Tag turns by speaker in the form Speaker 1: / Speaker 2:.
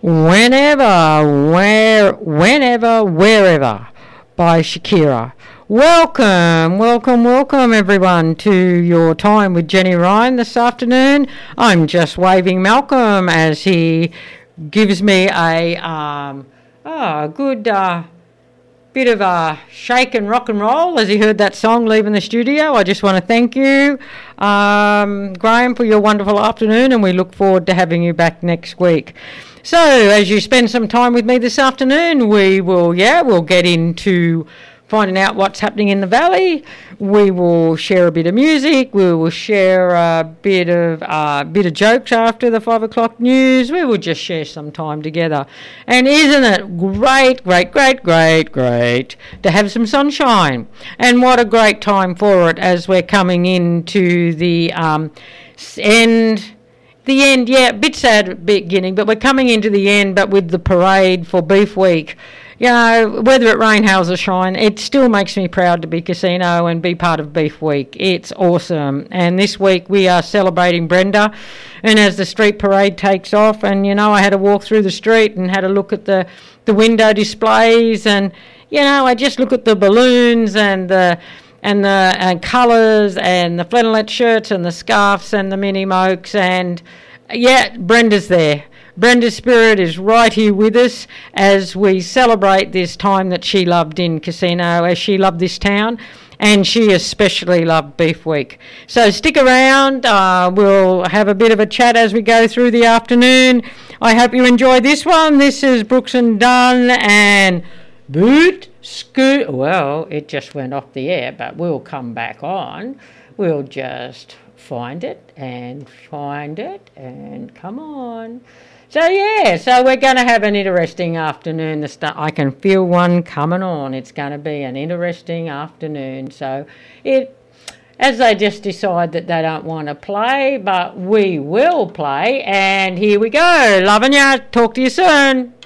Speaker 1: Wherever by Shakira. Welcome everyone to your time with Jenny Ryan this afternoon. I'm just waving Malcolm as he gives me a good bit of a shake and rock and roll as he heard that song leaving the studio. I just want to thank you, Graham, for your wonderful afternoon, and we look forward to having you back next week. So as you spend some time with me this afternoon, we'll get into finding out what's happening in the valley. We will share a bit of music. We will share a bit of jokes after the 5 o'clock news. We will just share some time together. And isn't it great to have some sunshine? And what a great time for it as we're coming into the end. The end, yeah, a bit sad at the beginning, but we're coming into the end, but with the parade for Beef Week. You know, whether it rain, hails or shine, it still makes me proud to be Casino and be part of Beef Week. It's awesome. And this week we are celebrating Brenda. And as the street parade takes off, and, you know, I had to walk through the street and had a look at the window displays. And, you know, I just look at the balloons and the colours and the flannelette shirts and the scarves and the mini mokes, and yeah, Brenda's there. Brenda's spirit is right here with us as we celebrate this time that she loved in Casino, as she loved this town, and she especially loved Beef Week. So stick around, we'll have a bit of a chat as we go through the afternoon. I hope you enjoy this one. This is Brooks and Dunn and Boot Scoot. Well, it just went off the air, but we'll come back on. We'll just find it and come on. So we're going to have an interesting afternoon. I can feel one coming on. It's going to be an interesting afternoon. So as they just decide that they don't want to play, but we will play. And here we go. Loving ya. Talk to you soon.